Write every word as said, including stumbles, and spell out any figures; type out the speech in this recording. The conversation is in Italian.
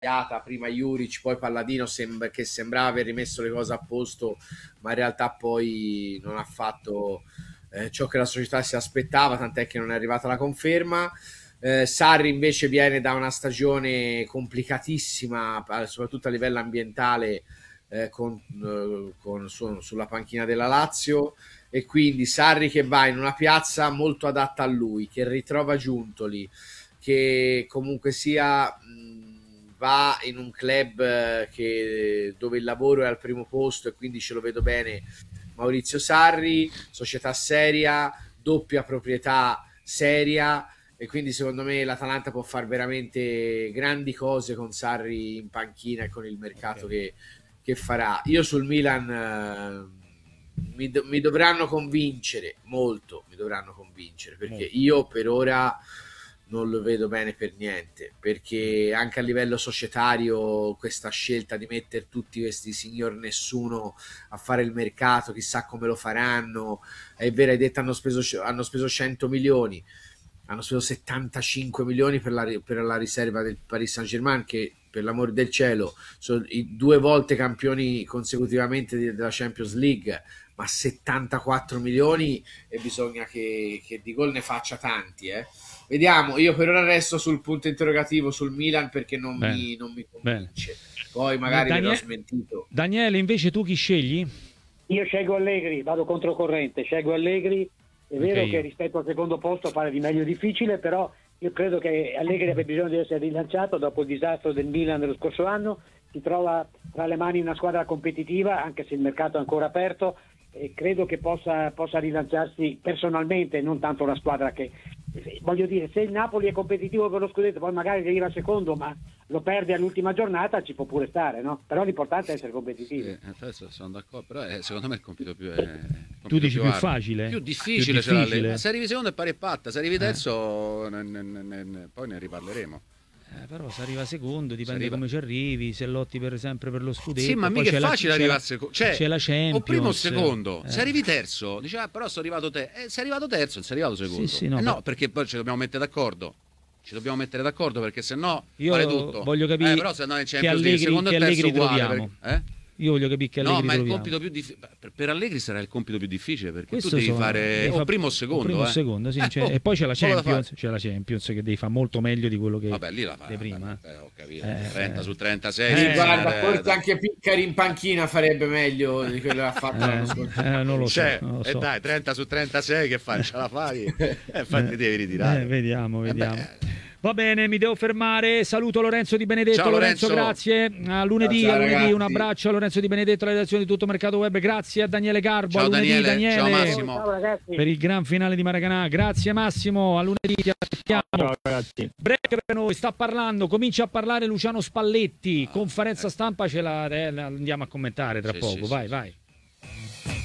prima Juric, poi Palladino, sem- che sembrava aver rimesso le cose a posto, ma in realtà poi non ha fatto eh, ciò che la società si aspettava, tant'è che non è arrivata la conferma. Eh, Sarri invece viene da una stagione complicatissima, soprattutto a livello ambientale, eh, con, eh, con su, sulla panchina della Lazio, e quindi Sarri che va in una piazza molto adatta a lui, che ritrova Giuntoli, che comunque sia mh, va in un club eh, che, dove il lavoro è al primo posto, e quindi ce lo vedo bene Maurizio Sarri, società seria, doppia proprietà seria, e quindi secondo me l'Atalanta può fare veramente grandi cose con Sarri in panchina e con il mercato Okay. che, che farà. Io sul Milan eh, mi, do- mi dovranno convincere molto, mi dovranno convincere, perché Molto. io per ora non lo vedo bene per niente, Mh. perché anche a livello societario questa scelta di mettere tutti questi signor nessuno a fare il mercato, chissà come lo faranno. È vero, hai detto hanno speso, hanno speso cento milioni, hanno speso settantacinque milioni per la, per la riserva del Paris Saint-Germain, che per l'amor del cielo sono i due volte campioni consecutivamente della Champions League, ma settantaquattro milioni, e bisogna che, che di gol ne faccia tanti, eh. Vediamo, io per ora resto sul punto interrogativo sul Milan, perché non Bene, mi, non mi bene. convince. Poi D magari verrò Danie smentito. Daniele, invece tu chi scegli? Io scelgo Allegri, vado controcorrente, scelgo Allegri. È Anche vero che io. rispetto al secondo posto fare di meglio difficile, però io credo che Allegri abbia bisogno di essere rilanciato dopo il disastro del Milan dello scorso anno. Si trova tra le mani una squadra competitiva, anche se il mercato è ancora aperto, e credo che possa, possa rilanciarsi personalmente, non tanto la squadra che... Voglio dire, se il Napoli è competitivo per lo scudetto, poi magari arriva secondo, ma lo perde all'ultima giornata, ci può pure stare, no? Però l'importante è essere competitivi. Sì, adesso sono d'accordo, però eh, secondo me il compito più è il Tu compito dici più arduo. facile? Più Più difficile, ce l'ha lei. difficile? Ma se arrivi secondo è pari e patta, se arrivi Eh. terzo ne- ne- ne- ne- poi ne riparleremo. Eh, però se arriva secondo, dipende arriva- come ci arrivi, se lotti per sempre per lo scudetto. Sì, ma poi mica c'è è la- facile c'è arrivare la- al secondo. Cioè, c'è la Champions. o primo o secondo. Eh. Se arrivi terzo, dici, ah, però sono arrivato te. Eh, sei arrivato terzo, non sei arrivato secondo. Sì, sì, no, Eh, no, beh. perché poi ci dobbiamo mettere d'accordo. Ci dobbiamo mettere d'accordo, perché se no Io vale tutto. voglio capire Eh, però se no in che Champions League, Allegri, secondo che e terzo Allegri uguale. troviamo. perché- eh? Io voglio capire che Allegri No, ma il troviamo. compito più difficile per, per Allegri sarà il compito più difficile, perché Questo tu devi sono- fare devi o fa- primo o secondo, o primo o eh. secondo, sì, Eh, cioè- oh, e poi c'è la solo da Champions, fare. c'è la Champions che devi fare molto meglio di quello che Vabbè, lì la fa, di prima. vabbè, eh, ho capito. Eh, trenta eh. su trentasei. Eh, Sì, sì, guarda, eh, forse dai. anche Piccari in panchina farebbe meglio di quello che ha fatto l'anno Eh, scorso. eh, non lo so, Cioè, non lo e so. dai, trenta su trentasei che faccia la fai? Eh, infatti devi ritirare. Eh, vediamo, Eh, vediamo. beh, Va bene, mi devo fermare. Saluto Lorenzo Di Benedetto. Ciao, Lorenzo, Lorenzo. grazie. A lunedì, Ciao, a lunedì ragazzi. un abbraccio a Lorenzo Di Benedetto, alla redazione di Tutto Mercato Web. Grazie a Daniele Garbo. Ciao, a lunedì, Daniele. Ciao, Massimo. Ciao ragazzi. per il gran finale di Maracanã. Grazie Massimo, a lunedì ti aspettiamo. Ciao ragazzi. Break per noi, sta parlando, comincia a parlare Luciano Spalletti. Conferenza stampa ce la, eh, la andiamo a commentare tra Sì, poco. sì, vai, sì, vai. sì.